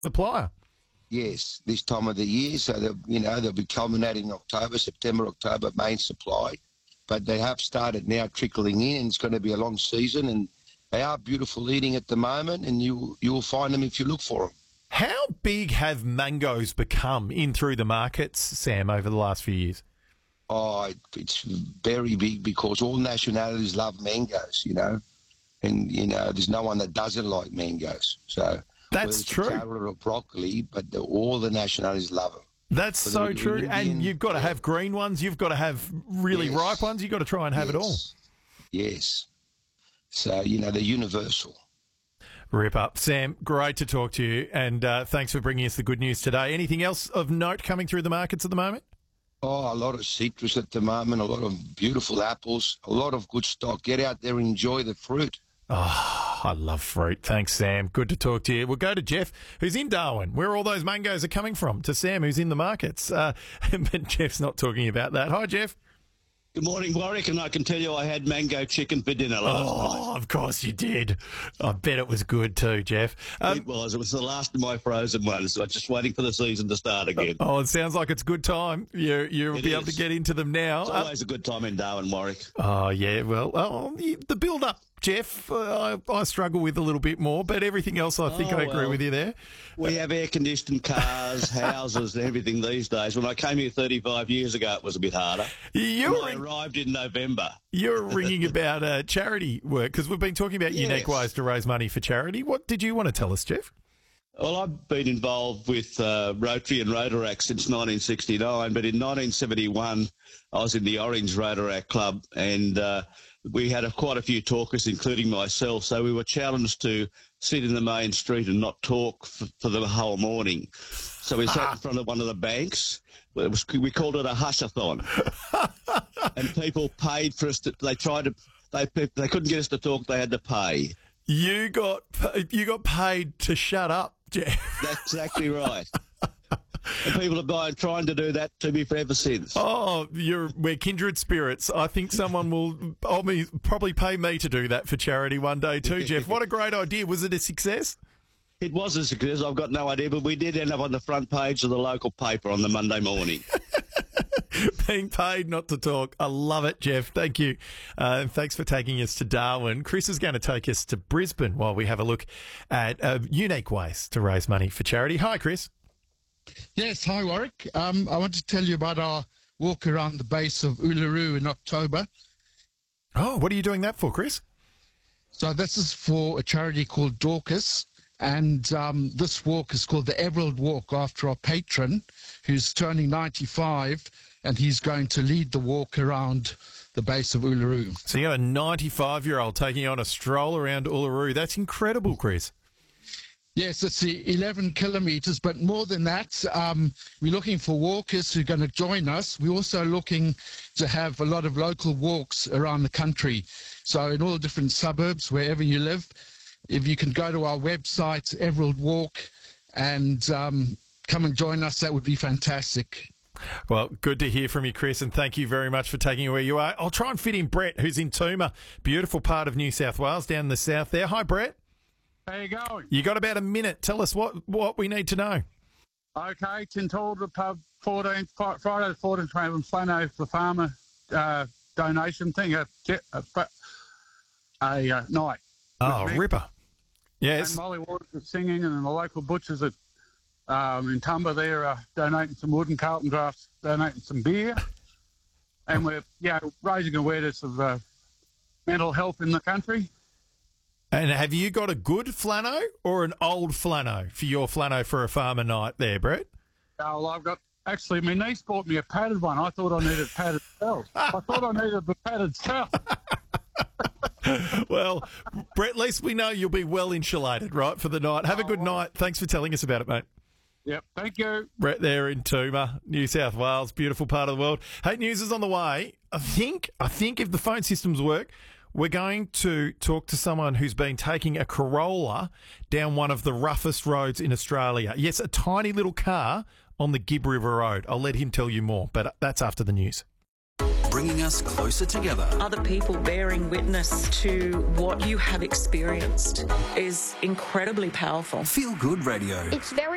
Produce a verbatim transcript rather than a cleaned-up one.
supplier. Yes, this time of the year. So, they'll, you know, they'll be culminating in October, September, October, main supply. But they have started now trickling in, and it's going to be a long season. And they are beautiful eating at the moment, and you you will find them if you look for them. How big have mangoes become in through the markets, Sam, over the last few years? Oh, it's very big because all nationalities love mangoes, you know. And, you know, there's no one that doesn't like mangoes. So that's true. Carrot or broccoli, but the, all the nationalities love them. That's so true. Indian, and you've got to have green ones. You've got to have really yes. ripe ones. You've got to try and have yes. it all. Yes. So, you know, they're universal. Rip up. Sam, great to talk to you, and uh, thanks for bringing us the good news today. Anything else of note coming through the markets at the moment? Oh, a lot of citrus at the moment, a lot of beautiful apples, a lot of good stock. Get out there and enjoy the fruit. Oh, I love fruit. Thanks, Sam. Good to talk to you. We'll go to Jeff, who's in Darwin, where all those mangoes are coming from, to Sam, who's in the markets. Uh, but Jeff's not talking about that. Hi, Jeff. Good morning, Warwick, and I can tell you I had mango chicken for dinner last oh, night. Of course you did. I bet it was good too, Jeff. Um, it was. It was the last of my frozen ones, so I'm just waiting for the season to start again. Oh, it sounds like it's a good time. You, you'll it be is. able to get into them now. It's always uh, a good time in Darwin, Warwick. Oh, yeah, well, oh, the build-up, Jeff, uh, I, I struggle with a little bit more, but everything else I think oh, I agree well, with you there. We have air-conditioned cars, houses, and everything these days. When I came here thirty-five years ago, it was a bit harder. You I arrived in November. You're ringing about uh, charity work, because we've been talking about yes. unique ways to raise money for charity. What did you want to tell us, Jeff? Well, I've been involved with uh, Rotary and Rotaract since nineteen sixty-nine, but in nineteen seventy-one, I was in the Orange Rotaract Club, and uh, we had a, quite a few talkers, including myself, so we were challenged to sit in the main street and not talk for, for the whole morning. So we sat in front of one of the banks. It was, we called it a hushathon. And people paid for us to, they tried to, they they couldn't get us to talk, they had to pay. You got you got paid to shut up, Jeff. That's exactly right. And people have been trying to do that to me forever since. Oh, you're we're kindred spirits. I think someone will I'll be, probably pay me to do that for charity one day too, Jeff. What a great idea. Was it a success? It was a success. I've got no idea, but we did end up on the front page of the local paper on the Monday morning. Being paid not to talk. I love it, Jeff. Thank you. Uh, and thanks for taking us to Darwin. Chris is going to take us to Brisbane while we have a look at uh, unique ways to raise money for charity. Hi, Chris. Yes, hi, Warwick. Um, I want to tell you about our walk around the base of Uluru in October. Oh, what are you doing that for, Chris? So this is for a charity called Dorcas, and um, this walk is called the Everald Walk after our patron, who's turning ninety-five, and he's going to lead the walk around the base of Uluru. So you got a ninety-five-year-old taking on a stroll around Uluru. That's incredible, Chris. Yes, it's the eleven kilometres, but more than that, um, we're looking for walkers who are going to join us. We're also looking to have a lot of local walks around the country. So in all different suburbs, wherever you live, if you can go to our website, Everald Walk, and um, come and join us, that would be fantastic. Well, good to hear from you, Chris, and thank you very much for taking it where you are. I'll try and fit in Brett, who's in Tooma, beautiful part of New South Wales, down in the south there. Hi, Brett. How you going? You got about a minute. Tell us what, what we need to know. Okay, Tintalda Pub, fourteenth, Friday the fourteenth, from Flano for farmer uh, donation thing, a, a, a uh, night. Oh, ripper. Yes. And Molly Waters is singing, and then the local butchers at um, in Tumba there are donating some wood, and Carlton Drafts donating some beer. And we're yeah raising awareness of uh, mental health in the country. And have you got a good flano or an old flano for your flano for a farmer night there, Brett? Oh, well, I've got, actually, my niece bought me a padded one. I thought I needed padded cells. I thought I needed the padded cell. Well, Brett, at least we know you'll be well insulated, right, for the night. Have a good oh, night. Thanks for telling us about it, mate. Yep, thank you. Brett there in Tooma, New South Wales, beautiful part of the world. Hey, news is on the way. I think, I think if the phone systems work, we're going to talk to someone who's been taking a Corolla down one of the roughest roads in Australia. Yes, a tiny little car on the Gibb River Road. I'll let him tell you more, but that's after the news. Bringing us closer together. Other people bearing witness to what you have experienced is incredibly powerful. Feel Good Radio. It's very